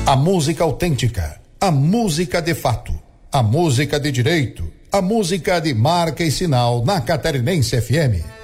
A música autêntica, a música de fato, a música de direito, a música de marca e sinal na Catarinense FM.